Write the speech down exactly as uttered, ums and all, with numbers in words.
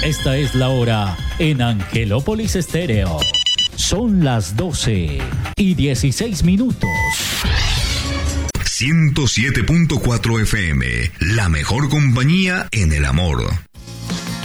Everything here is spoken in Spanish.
Esta es la hora en Angelópolis Estéreo. Son las doce y dieciséis minutos. ciento siete punto cuatro F M, la mejor compañía en el amor.